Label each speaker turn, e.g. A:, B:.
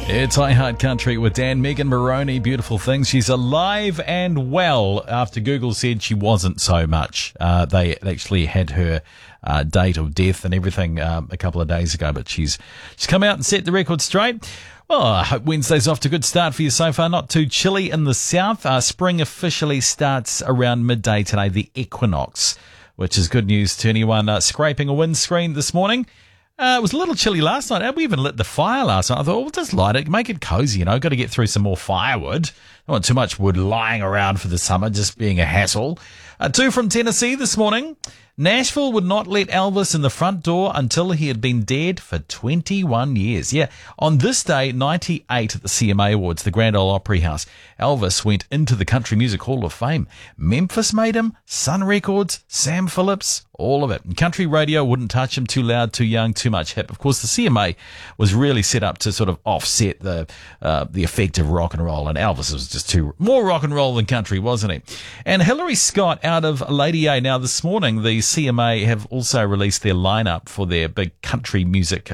A: It's I Heart Country with Dan. Megan Moroney, beautiful things. She's alive and well after Google said she wasn't so much. They actually had her date of death and everything a couple of days ago, but she's come out and set the record straight. Well, I hope Wednesday's off to a good start for you so far. Not too chilly in the south. Spring officially starts around midday today, the equinox, which is good news to anyone scraping a windscreen this morning. It was a little chilly last night. We even lit the fire last night. I thought, we'll just light it, make it cozy, Got to get through some more firewood. Don't want too much wood lying around for the summer, just being a hassle. Two from Tennessee this morning. Nashville would not let Elvis in the front door until he had been dead for 21 years. Yeah, on this day, 98 at the CMA Awards, the Grand Ole Opry House, Elvis went into the Country Music Hall of Fame. Memphis made him, Sun Records, Sam Phillips, all of it. And country radio wouldn't touch him. Too loud, too young, too much hip. Of course, the CMA was really set up to sort of offset the effect of rock and roll, and Elvis was just more rock and roll than country, wasn't he? And Hillary Scott out of Lady A. Now, this morning, the CMA have also released their lineup for their big country music